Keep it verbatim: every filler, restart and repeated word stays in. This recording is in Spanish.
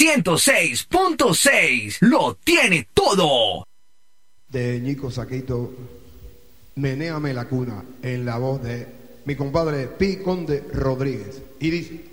ciento seis punto seis lo tiene todo. De Ñico Saquito, Menéame la cuna, en la voz de mi compadre Pi Conde Rodríguez. Y dice...